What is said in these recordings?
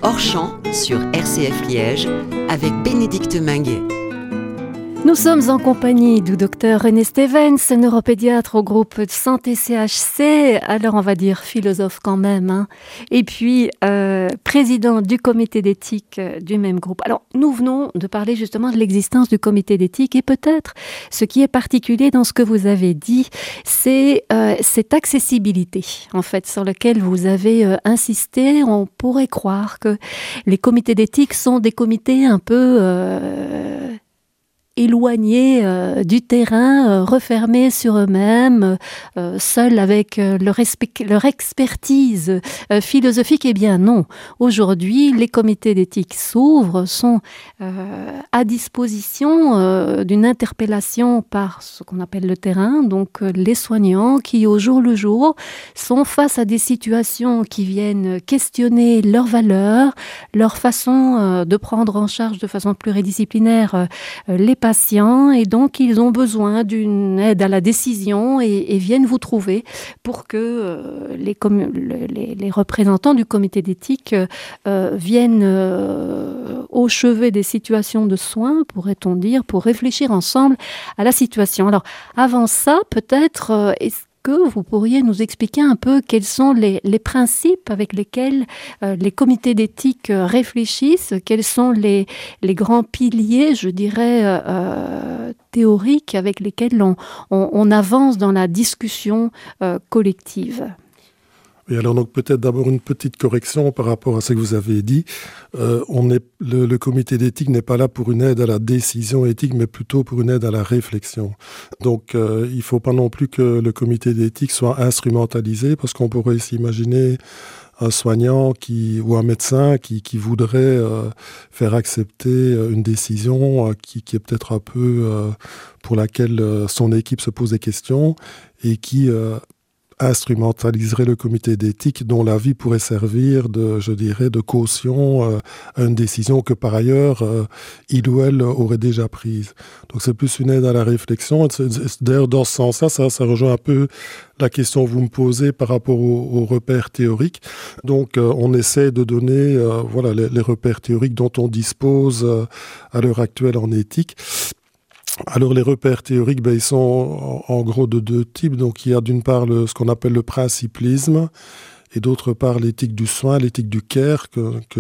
Hors champ sur RCF Liège avec Bénédicte Minguet. Nous sommes en compagnie du docteur René Stevens, neuropédiatre au groupe de santé CHC, alors on va dire philosophe quand même, hein. Et puis président du comité d'éthique du même groupe. Alors nous venons de parler justement de l'existence du comité d'éthique et peut-être ce qui est particulier dans ce que vous avez dit, c'est cette accessibilité en fait sur laquelle vous avez insisté. On pourrait croire que les comités d'éthique sont des comités un peu éloignés du terrain, refermés sur eux-mêmes, seuls avec leur expertise philosophique. Eh bien non, aujourd'hui les comités d'éthique s'ouvrent, sont à disposition d'une interpellation par ce qu'on appelle le terrain, donc les soignants qui au jour le jour sont face à des situations qui viennent questionner leurs valeurs, leur façon de prendre en charge de façon pluridisciplinaire les patients, et donc ils ont besoin d'une aide à la décision et viennent vous trouver pour que les représentants du comité d'éthique viennent au chevet des situations de soins, pourrait-on dire, pour réfléchir ensemble à la situation. Alors avant ça, peut-être, est-ce que vous pourriez nous expliquer un peu quels sont les principes avec lesquels les comités d'éthique réfléchissent, quels sont les grands piliers, je dirais, théoriques avec lesquels on avance dans la discussion collective. Oui, alors donc peut-être d'abord une petite correction par rapport à ce que vous avez dit. Le comité d'éthique n'est pas là pour une aide à la décision éthique, mais plutôt pour une aide à la réflexion. Donc il ne faut pas non plus que le comité d'éthique soit instrumentalisé, parce qu'on pourrait s'imaginer un soignant ou un médecin qui voudrait faire accepter une décision qui est peut-être un peu pour laquelle son équipe se pose des questions et qui instrumentaliserait le comité d'éthique dont l'avis pourrait servir de caution à une décision que par ailleurs il ou elle aurait déjà prise. Donc c'est plus une aide à la réflexion. D'ailleurs dans ce sens-là, ça rejoint un peu la question que vous me posez par rapport aux repères théoriques. Donc on essaie de donner les repères théoriques dont on dispose à l'heure actuelle en éthique. Alors les repères théoriques, ils sont en gros de deux types. Donc il y a d'une part ce qu'on appelle le principlisme et d'autre part l'éthique du soin, l'éthique du care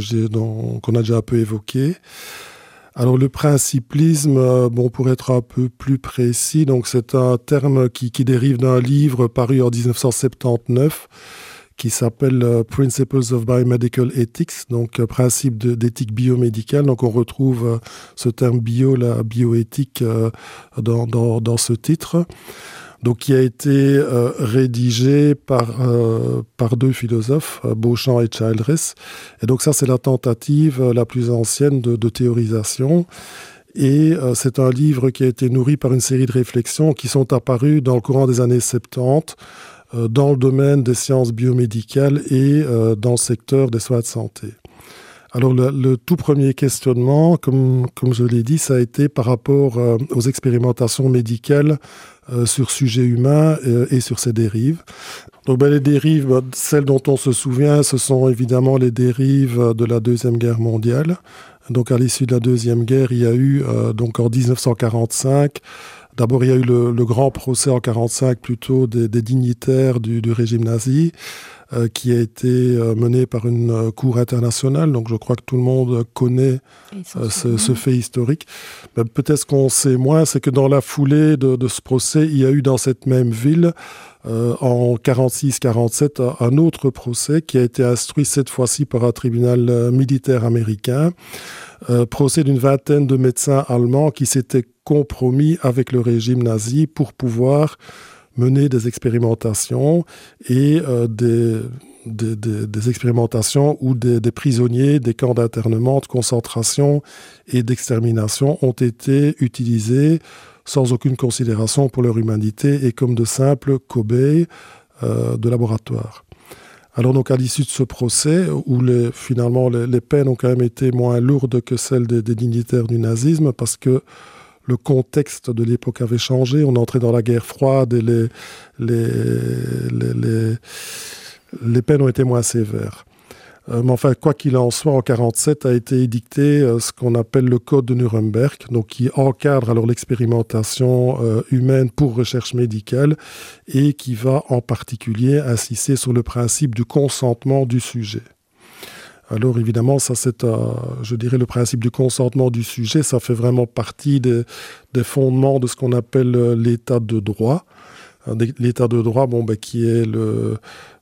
qu'on a déjà un peu évoqué. Alors le principlisme, pour être un peu plus précis, donc c'est un terme qui dérive d'un livre paru en 1979 qui s'appelle Principles of Biomedical Ethics, donc principe d'éthique biomédicale. Donc on retrouve ce terme la bioéthique dans ce titre. Donc qui a été rédigé par deux philosophes, Beauchamp et Childress. Et donc ça, c'est la tentative la plus ancienne de théorisation. Et c'est un livre qui a été nourri par une série de réflexions qui sont apparues dans le courant des années 70 dans le domaine des sciences biomédicales et dans le secteur des soins de santé. Alors le tout premier questionnement, comme je l'ai dit, ça a été par rapport aux expérimentations médicales sur sujets humains et sur ses dérives. Donc les dérives, celles dont on se souvient, ce sont évidemment les dérives de la Deuxième Guerre mondiale. Donc à l'issue de la Deuxième Guerre, il y a eu, donc en 1945, d'abord, il y a eu le grand procès en 1945 plutôt des dignitaires du régime nazi qui a été mené par une cour internationale. Donc je crois que tout le monde connaît ce fait historique. Mais peut-être ce qu'on sait moins, c'est que dans la foulée de ce procès, il y a eu dans cette même ville, en 1946-1947, un autre procès qui a été instruit cette fois-ci par un tribunal militaire américain. Procès d'une vingtaine de médecins allemands qui s'étaient compromis avec le régime nazi pour pouvoir mener des expérimentations et des expérimentations où des prisonniers des camps d'internement, de concentration et d'extermination ont été utilisés sans aucune considération pour leur humanité et comme de simples cobayes de laboratoire. Alors donc à l'issue de ce procès, où finalement les peines ont quand même été moins lourdes que celles des dignitaires du nazisme, parce que le contexte de l'époque avait changé, on entrait dans la guerre froide et les peines ont été moins sévères. Mais enfin, quoi qu'il en soit, en 1947 a été édicté ce qu'on appelle le Code de Nuremberg, donc qui encadre alors l'expérimentation humaine pour recherche médicale et qui va en particulier insister sur le principe du consentement du sujet. Alors évidemment, ça c'est, je dirais, le principe du consentement du sujet, ça fait vraiment partie des fondements de ce qu'on appelle l'état de droit. L'état de droit, qui est le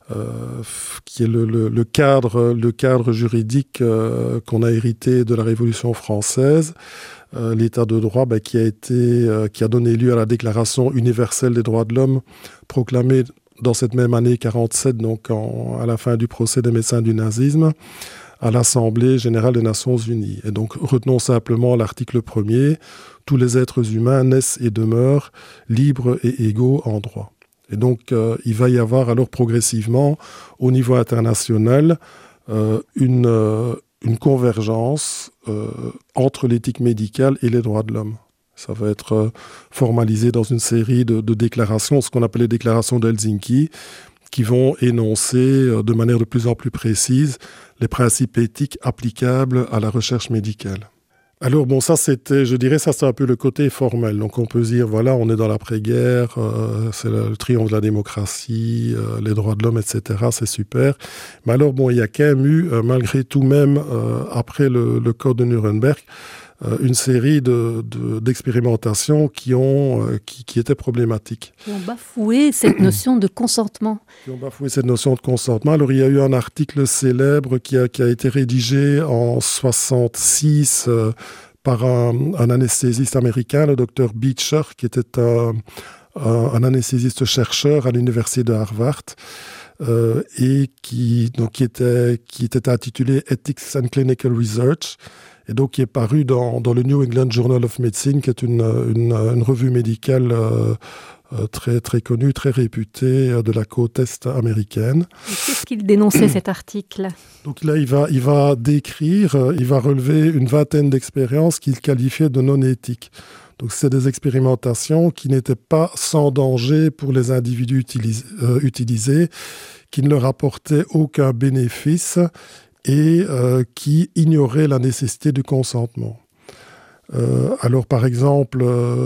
cadre juridique qu'on a hérité de la Révolution française. L'état de droit qui a donné lieu à la Déclaration universelle des droits de l'homme, proclamée dans cette même année 1947, donc à la fin du procès des médecins du nazisme, à l'Assemblée générale des Nations unies. Et donc, retenons simplement l'article 1er, « Tous les êtres humains naissent et demeurent libres et égaux en droit ». Et donc, il va y avoir alors progressivement, au niveau international, une convergence entre l'éthique médicale et les droits de l'homme. Ça va être formalisé dans une série de déclarations, ce qu'on appelle les déclarations d'Helsinki, qui vont énoncer de manière de plus en plus précise les principes éthiques applicables à la recherche médicale. Alors ça c'était, je dirais, ça c'est un peu le côté formel. Donc on peut se dire, voilà, on est dans l'après-guerre, c'est le triomphe de la démocratie, les droits de l'homme, etc., c'est super. Mais alors il y a quand même eu, malgré tout même, après le Code de Nuremberg, une série d'expérimentations qui étaient problématiques. Qui ont bafoué cette notion de consentement. Alors, il y a eu un article célèbre qui a été rédigé en 1966 par un anesthésiste américain, le docteur Beecher, qui était un anesthésiste-chercheur à l'université de Harvard, et qui était intitulé « Ethics and Clinical Research », et donc qui est paru dans le New England Journal of Medicine, qui est une revue médicale très, très connue, très réputée de la côte est américaine. Et qu'est-ce qu'il dénonçait cet article ? Donc là, il va décrire, il va relever une vingtaine d'expériences qu'il qualifiait de non éthiques. Donc c'est des expérimentations qui n'étaient pas sans danger pour les individus utilisés, qui ne leur apportaient aucun bénéfice et qui ignorait la nécessité du consentement. Alors par exemple,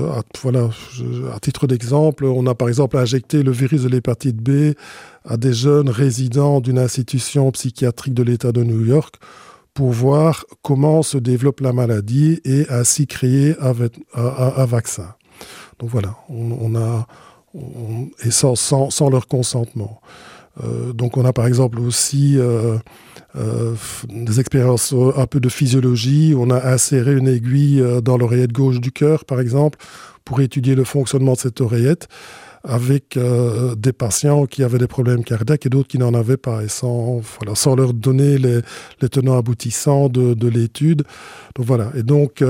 à titre d'exemple, on a par exemple injecté le virus de l'hépatite B à des jeunes résidents d'une institution psychiatrique de l'État de New York pour voir comment se développe la maladie et ainsi créer un vaccin. Donc voilà, et sans leur consentement. Donc on a par exemple aussi des expériences un peu de physiologie. On a inséré une aiguille dans l'oreillette gauche du cœur, par exemple, pour étudier le fonctionnement de cette oreillette avec des patients qui avaient des problèmes cardiaques et d'autres qui n'en avaient pas, et sans leur donner les tenants aboutissants de l'étude. Donc voilà. Et donc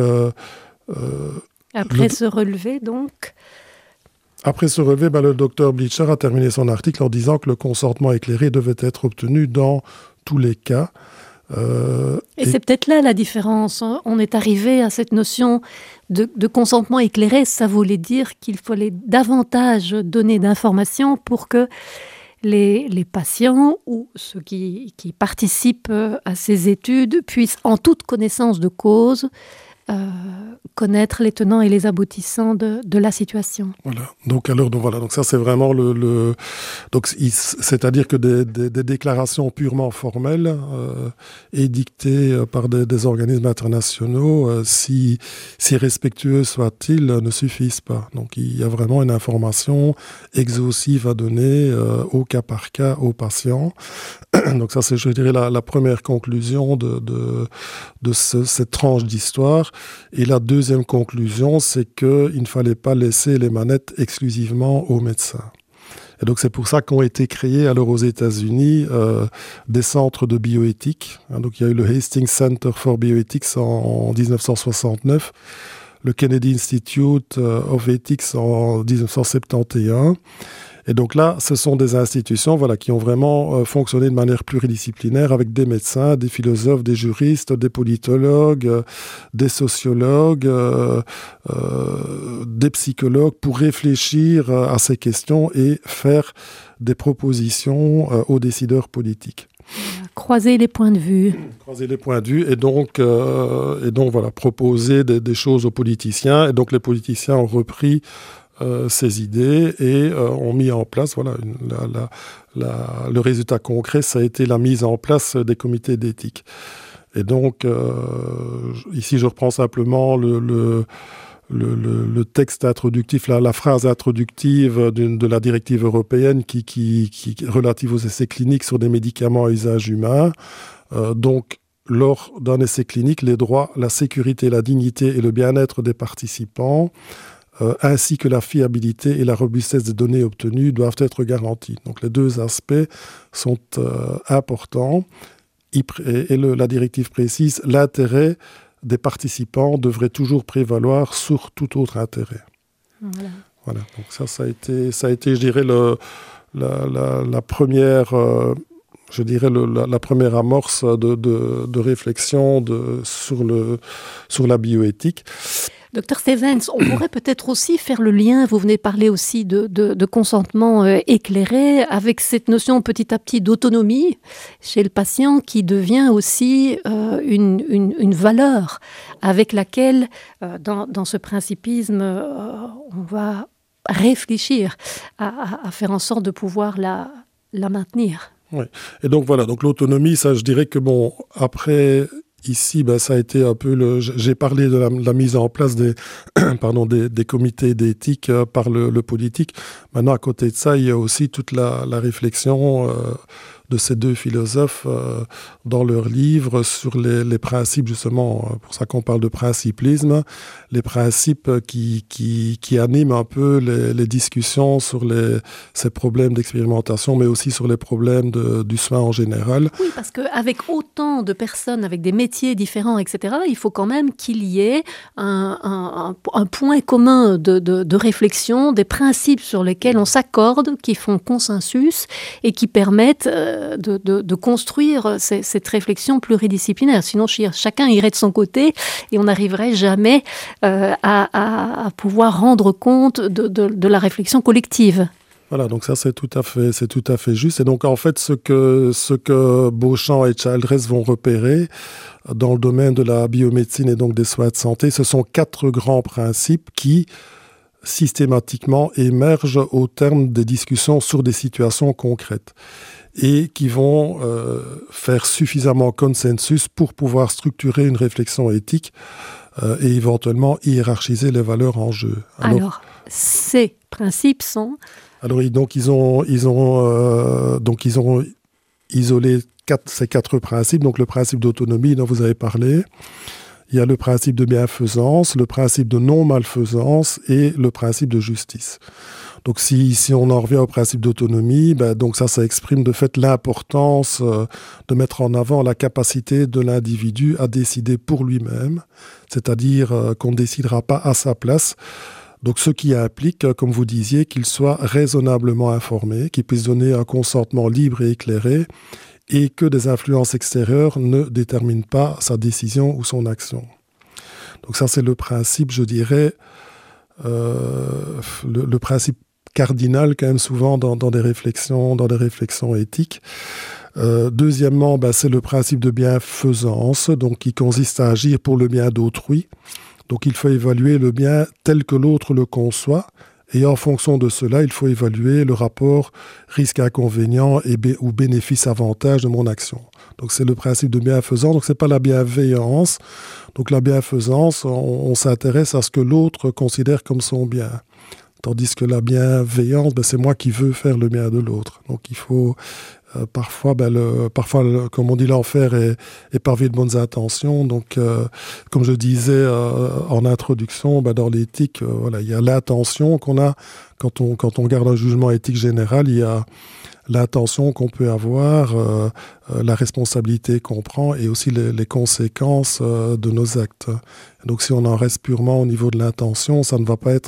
après ce relevé, Après ce relevé, le docteur Bleacher a terminé son article en disant que le consentement éclairé devait être obtenu dans tous les cas. Et c'est peut-être là la différence. On est arrivé à cette notion de consentement éclairé. Ça voulait dire qu'il fallait davantage donner d'informations pour que les patients ou ceux qui participent à ces études puissent, en toute connaissance de cause, connaître les tenants et les aboutissants de la situation. Voilà. Donc ça c'est vraiment c'est-à-dire que des déclarations purement formelles édictées par des organismes internationaux, si respectueux soient-ils, ne suffisent pas. Donc il y a vraiment une information exhaustive à donner au cas par cas aux patients. Donc ça c'est, je dirais, la première conclusion de cette tranche d'histoire. Et la deuxième conclusion, c'est qu'il ne fallait pas laisser les manettes exclusivement aux médecins. Et donc c'est pour ça qu'ont été créés alors aux États-Unis des centres de bioéthique. Donc il y a eu le Hastings Center for Bioethics en 1969, le Kennedy Institute of Ethics en 1971. Et donc là, ce sont des institutions qui ont vraiment fonctionné de manière pluridisciplinaire avec des médecins, des philosophes, des juristes, des politologues, des sociologues, des psychologues pour réfléchir à ces questions et faire des propositions aux décideurs politiques. Croiser les points de vue. Croiser les points de vue et donc voilà, proposer des choses aux politiciens. Et donc les politiciens ont repris ces idées et ont mis en place, voilà, le résultat concret, ça a été la mise en place des comités d'éthique. Et donc, ici, je reprends simplement le texte introductif, la phrase introductive de la directive européenne qui relative aux essais cliniques sur des médicaments à usage humain. Donc, lors d'un essai clinique, les droits, la sécurité, la dignité et le bien-être des participants, ainsi que la fiabilité et la robustesse des données obtenues doivent être garantis. Donc, les deux aspects sont importants. Et la directive précise, l'intérêt des participants devrait toujours prévaloir sur tout autre intérêt. Voilà. Donc ça a été, je dirais, la première, la première amorce de réflexion sur la bioéthique. Dr Stevens, on pourrait peut-être aussi faire le lien, vous venez parler aussi de consentement éclairé, avec cette notion petit à petit d'autonomie chez le patient qui devient aussi une valeur avec laquelle, dans ce principisme, on va réfléchir à faire en sorte de pouvoir la maintenir. Oui. Et donc voilà, donc l'autonomie, ça je dirais que bon, après... Ici, ça a été un peu j'ai parlé de la mise en place des comités d'éthique par le politique. Maintenant, à côté de ça, il y a aussi toute la réflexion de ces deux philosophes dans leurs livres sur les principes, justement, pour ça qu'on parle de principlisme, les principes qui animent un peu les discussions sur ces problèmes d'expérimentation, mais aussi sur les problèmes du soin en général. Oui, parce qu'avec autant de personnes, avec des métiers différents, etc., il faut quand même qu'il y ait un point commun de réflexion, des principes sur lesquels on s'accorde, qui font consensus et qui permettent de construire cette réflexion pluridisciplinaire. Sinon, chacun irait de son côté et on n'arriverait jamais à pouvoir rendre compte de la réflexion collective. Voilà, donc ça c'est tout à fait juste. Et donc en fait, ce que Beauchamp et Childress vont repérer dans le domaine de la biomédecine et donc des soins de santé, ce sont 4 grands principes qui systématiquement émergent au terme des discussions sur des situations concrètes et qui vont faire suffisamment consensus pour pouvoir structurer une réflexion éthique et éventuellement hiérarchiser les valeurs en jeu. Alors ces principes sont... Alors, donc, ils ont isolé ces 4 principes. Donc, le principe d'autonomie dont vous avez parlé. Il y a le principe de bienfaisance, le principe de non-malfaisance et le principe de justice. Donc, si on en revient au principe d'autonomie, donc ça exprime de fait l'importance de mettre en avant la capacité de l'individu à décider pour lui-même, c'est-à-dire qu'on ne décidera pas à sa place. Donc, ce qui implique, comme vous disiez, qu'il soit raisonnablement informé, qu'il puisse donner un consentement libre et éclairé, et que des influences extérieures ne déterminent pas sa décision ou son action. Donc ça, c'est le principe, je dirais, le principe cardinal quand même souvent dans des réflexions éthiques. Deuxièmement, c'est le principe de bienfaisance, donc qui consiste à agir pour le bien d'autrui. Donc il faut évaluer le bien tel que l'autre le conçoit, et en fonction de cela, il faut évaluer le rapport risque-inconvénient ou bénéfice-avantage de mon action. Donc c'est le principe de bienfaisance, donc c'est pas la bienveillance. Donc la bienfaisance, on s'intéresse à ce que l'autre considère comme son bien. Tandis que la bienveillance, c'est moi qui veux faire le bien de l'autre. Donc il faut... Parfois, comme on dit, l'enfer est pavé de bonnes intentions. Donc, comme je disais en introduction, dans l'éthique, il y a l'intention qu'on a quand on garde un jugement éthique général. Il y a l'intention qu'on peut avoir, la responsabilité qu'on prend et aussi les conséquences de nos actes. Donc, si on en reste purement au niveau de l'intention, ça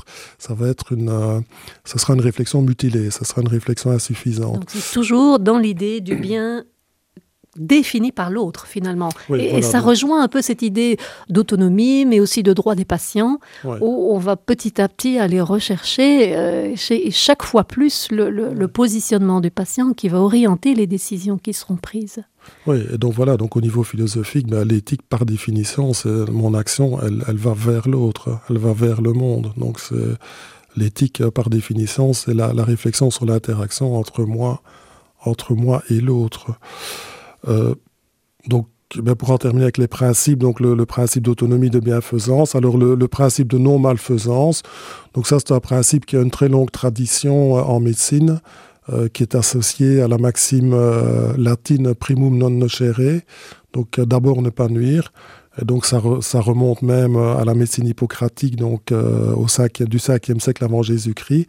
sera une réflexion mutilée, ça sera une réflexion insuffisante. Donc, c'est toujours dans l'idée du bien défini par l'autre, finalement. Oui, et ça rejoint un peu cette idée d'autonomie, mais aussi de droit des patients, où on va petit à petit aller rechercher chaque fois plus le positionnement du patient qui va orienter les décisions qui seront prises. Oui, et donc voilà, donc au niveau philosophique, l'éthique, par définition, c'est mon action, elle va vers l'autre, elle va vers le monde. Donc l'éthique, par définition, c'est la réflexion sur l'interaction entre moi et l'autre. Donc, pour en terminer avec les principes, donc le principe d'autonomie de bienfaisance, alors le principe de non-malfaisance, donc ça c'est un principe qui a une très longue tradition en médecine, qui est associé à la maxime latine primum non nocere, donc d'abord ne pas nuire. Et donc ça remonte même à la médecine hippocratique, donc du 5e siècle avant Jésus-Christ.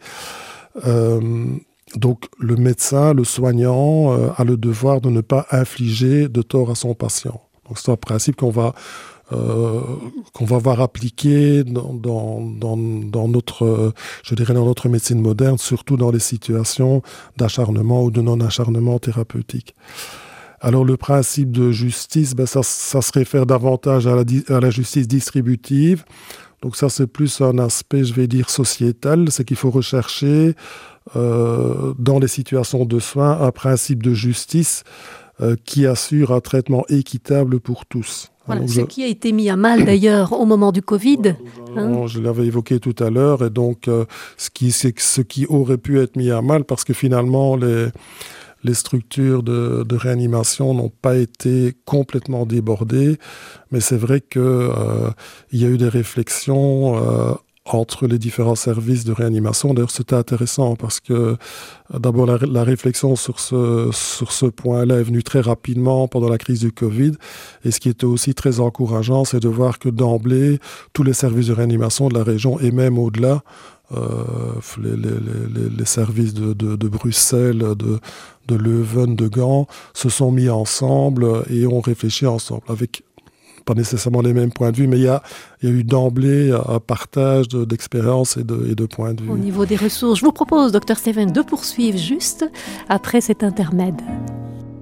Donc le médecin, le soignant, a le devoir de ne pas infliger de tort à son patient. Donc c'est un principe qu'on va voir appliquer dans notre médecine moderne, surtout dans les situations d'acharnement ou de non-acharnement thérapeutique. Alors le principe de justice, ça se réfère davantage à la justice distributive. Donc ça, c'est plus un aspect, je vais dire, sociétal. C'est qu'il faut rechercher, dans les situations de soins, un principe de justice qui assure un traitement équitable pour tous. Voilà, donc, ce qui a été mis à mal d'ailleurs au moment du Covid. Je l'avais évoqué tout à l'heure, et donc ce qui aurait pu être mis à mal, parce que finalement les structures de réanimation n'ont pas été complètement débordées, mais c'est vrai qu'il y a eu des réflexions entre les différents services de réanimation. D'ailleurs, c'était intéressant parce que d'abord, la réflexion sur ce point-là est venue très rapidement pendant la crise du Covid. Et ce qui était aussi très encourageant, c'est de voir que d'emblée, tous les services de réanimation de la région et même au-delà, les services de Bruxelles, de Leuven, de Gand, se sont mis ensemble et ont réfléchi ensemble avec pas nécessairement les mêmes points de vue, mais il y a eu d'emblée un partage d'expériences et de points de vue. Au niveau des ressources, je vous propose, Dr Steven, de poursuivre juste après cet intermède.